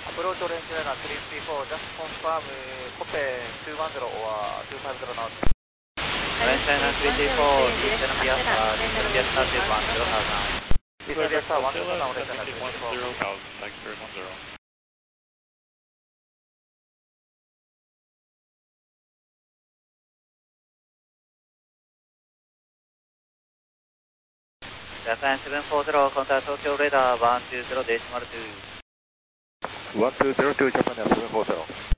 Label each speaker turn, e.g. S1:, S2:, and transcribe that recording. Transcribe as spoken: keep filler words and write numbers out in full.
S1: Approach orange radar three three four, just confirm uh, copy two one zero or two five zero knots.
S2: Orange radar three three four, descend via star, descend via star to one zero thousand.
S1: Descend via star one zero thousand, orange radar three three four.
S3: one zero thousand, thanks very one zero.
S2: Japan seven four zero, contact Tokyo radar one two zero decimal two.
S3: one two zero two, Japan seven four zero.